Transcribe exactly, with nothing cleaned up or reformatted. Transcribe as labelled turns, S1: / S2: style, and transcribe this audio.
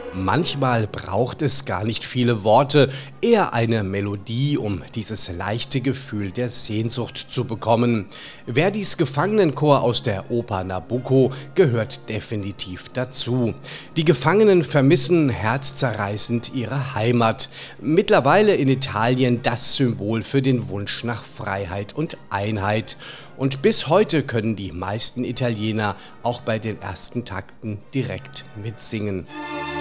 S1: Manchmal braucht es gar nicht viele Worte, eher eine Melodie, um dieses leichte Gefühl der Sehnsucht zu bekommen. Verdis Gefangenenchor aus der Oper Nabucco gehört definitiv dazu. Die Gefangenen vermissen herzzerreißend ihre Heimat. Mittlerweile in Italien das Symbol für den Wunsch nach Freiheit und Einheit. Und bis heute können die meisten Italiener auch bei den ersten Takten direkt mitsingen.